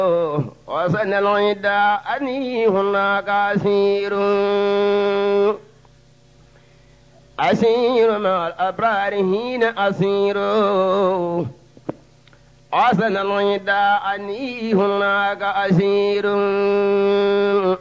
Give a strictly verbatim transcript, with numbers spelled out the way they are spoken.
وسن العدا أني هناك أسير أسير مع الأبرار هنا أسير وسن العدا أني هناك أسير